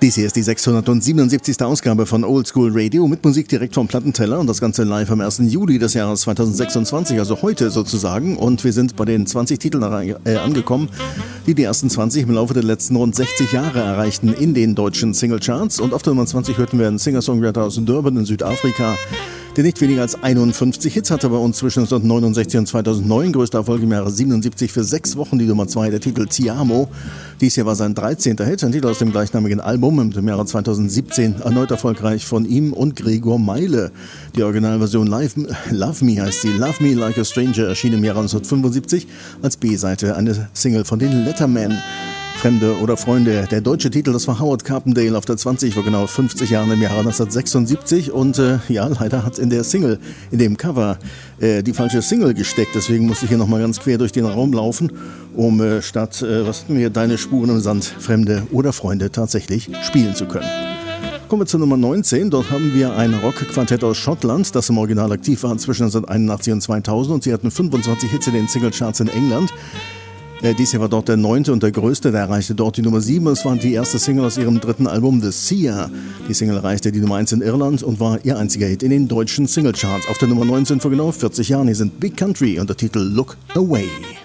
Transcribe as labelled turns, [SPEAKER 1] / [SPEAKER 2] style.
[SPEAKER 1] Dies hier ist die 677. Ausgabe von Old School Radio mit Musik direkt vom Plattenteller und das Ganze live am 1. Juli des Jahres 2026, also heute sozusagen. Und wir sind bei den 20 Titeln angekommen, die ersten 20 im Laufe der letzten rund 60 Jahre erreichten in den deutschen Singlecharts. Und auf der Nummer 20 hörten wir einen Singer-Songwriter aus Durban in Südafrika, der nicht weniger als 51 Hits hatte bei uns zwischen 1969 und 2009. Größter Erfolg im Jahre 77 für 6 Wochen die Nummer 2, der Titel Ti Amo. Dies hier war sein 13. Hit, ein Titel aus dem gleichnamigen Album im Jahre 2017, erneut erfolgreich von ihm und Gregor Meile. Die Originalversion Love Me heißt sie. Love Me Like a Stranger erschien im Jahre 1975 als B-Seite, eine Single von den Lettermen. Fremde oder Freunde. Der deutsche Titel, das war Howard Carpendale auf der 20 vor genau 50 Jahren im Jahre 1976 und leider hat in der Single, in dem Cover, die falsche Single gesteckt. Deswegen musste ich hier nochmal ganz quer durch den Raum laufen, um statt, Deine Spuren im Sand, Fremde oder Freunde tatsächlich spielen zu können. Kommen wir zur Nummer 19. Dort haben wir ein Rockquartett aus Schottland, das im Original aktiv war zwischen 1981 und 2000 und sie hatten 25 Hits in den Singlecharts in England. Dies hier war dort der 9. und der größte, der erreichte dort die Nummer 7. Es war die erste Single aus ihrem 3. Album, The Seer. Die Single erreichte die Nummer 1 in Irland und war ihr einziger Hit in den deutschen Singlecharts. Auf der Nummer 19 vor genau 40 Jahren. Hier sind Big Country und der Titel Look Away.